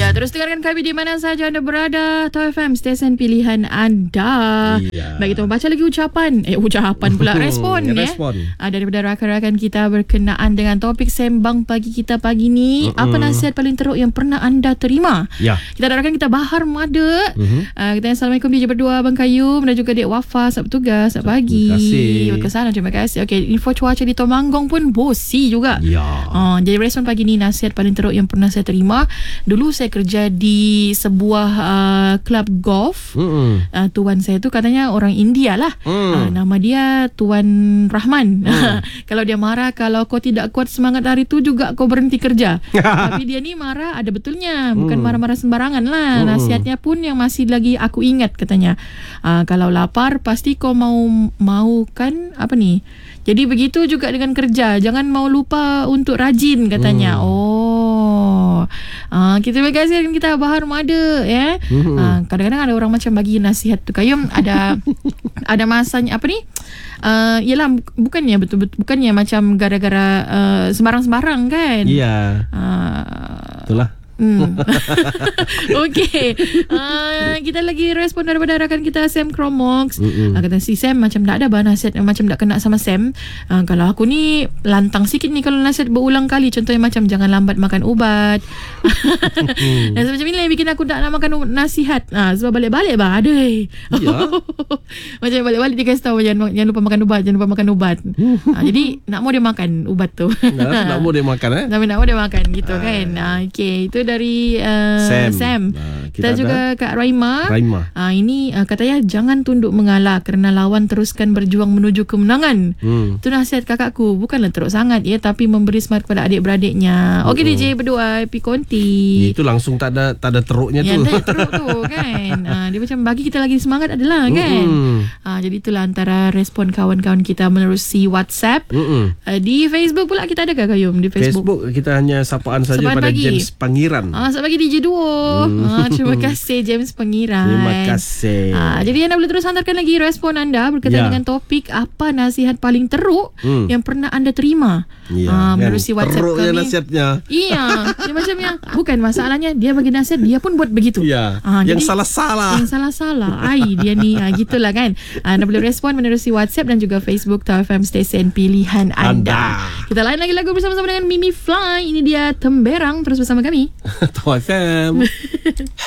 Ya, terus dengarkan kami di mana saja anda berada. Tau FM, stesen pilihan anda. Baik, kita membaca lagi ucapan pula respon daripada rakan-rakan kita berkenaan dengan topik sembang pagi kita pagi ni. Apa nasihat paling teruk yang pernah anda terima? Kita ada rakan kita Bahar Mada. Kita Assalamualaikum DJ berdua, Abang Kayum dan juga Dek Wafa, sahabat tugas, selamat pagi. Terima kasih. Okey, info cuaca di Tomanggong pun bosi juga. Jadi respon pagi ni, nasihat paling teruk yang pernah saya terima. Dulu saya kerja di sebuah klub golf. Tuan saya tu katanya orang India lah. Nama dia Tuan Rahman. Kalau dia marah, kalau kau tidak kuat semangat hari tu juga kau berhenti kerja. Tapi dia ni marah ada betulnya, bukan marah-marah sembarangan lah. Nasihatnya pun yang masih lagi aku ingat, katanya kalau lapar pasti kau mau kan apa ni. Jadi begitu juga dengan kerja, jangan mau lupa untuk rajin, katanya. Kita terima kasih kita Bahar Mada ya. Kadang-kadang ada orang macam bagi nasihat tu Kayum, ada masanya apa ni? Yalah, bukannya betul-betul, bukannya macam gara-gara sembarang-sembarang kan. Itulah. Okey, kita lagi respon daripada rakan kita Sam Cromox. Kata si Sam macam tak ada nasihat macam tak kena sama Sam. Kalau aku ni lantang sikit ni kalau nasihat berulang kali. Contohnya macam jangan lambat makan ubat. Dan macam ni yang bikin aku tak nak makan nasihat. Sebab balik-balik aduh. Macam balik-balik dia kasi tahu jangan lupa makan ubat. Jadi nak mau dia makan ubat tu. Nak mau dia makan Tapi nak mau dia makan gitu kan. Okey, itu dari Sam. Kita juga Kak Raima. Ini katanya jangan tunduk mengalah kerana lawan teruskan berjuang menuju kemenangan. Itu nasihat kakakku. Bukanlah teruk sangat ya, tapi memberi semangat kepada adik-beradiknya. Okey DJ berdua Happy Konti. Itu langsung tak ada teruknya tu. Tak ada teruk tu kan. Dia macam bagi kita lagi semangat adalah kan. Jadi itulah antara respon kawan-kawan kita menerusi WhatsApp. Di Facebook pula kita ada ke Kayum? Di Facebook kita hanya sapaan saja pada James Pangiran. Selamat pagi DJ Duo. Terima kasih James Pangiran. Terima kasih. Jadi anda boleh terus hantarkan lagi respon anda berkaitan dengan topik apa nasihat paling teruk yang pernah anda terima. Menerusi WhatsApp kami. Teruknya nasihatnya. Dia macamnya bukan masalahnya dia bagi nasihat, dia pun buat begitu. Yang salah-salah. Dia ni gitulah kan. Anda boleh respon menerusi WhatsApp dan juga Facebook Tau FM stesen pilihan anda. Kita lain lagi lagu bersama-sama dengan Mimi Fly. Ini dia Temberang. Terus bersama kami Tau FM.